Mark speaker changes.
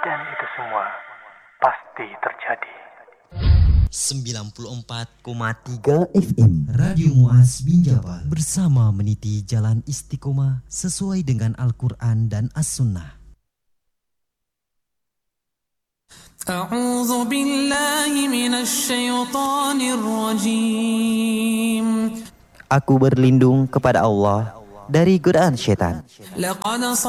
Speaker 1: Dan itu semua pasti terjadi.
Speaker 2: 94,3 FM Radio Muaz bin Jabal bersama meniti jalan istiqomah sesuai dengan Al-Quran dan As-Sunnah.
Speaker 3: A'udzu billahi minasy syaithanir rajim.
Speaker 4: Aku berlindung kepada Allah dari godaan syaitan.
Speaker 3: Laqad